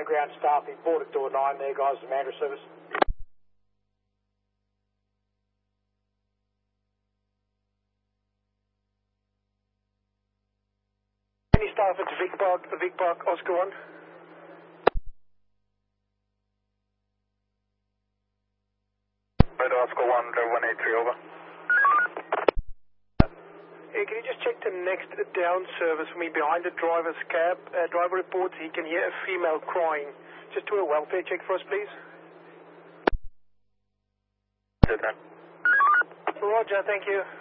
ground staff. He boarded door 9 there, guys, the Mandurah service. Any staff at Vic Park, Oscar 1. Red Oscar 1, Driver 183, over. Hey, can you just check the next down service for me behind the driver's cab? Driver reports he can hear a female crying. Just do a welfare check for us, please. Sit down. Roger, thank you.